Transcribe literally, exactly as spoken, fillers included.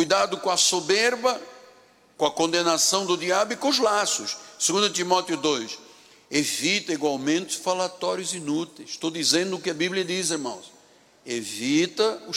Cuidado com a soberba, com a condenação do diabo e com os laços. Segundo Timóteo dois, evita igualmente falatórios inúteis. Estou dizendo o que a Bíblia diz, irmãos. Evita os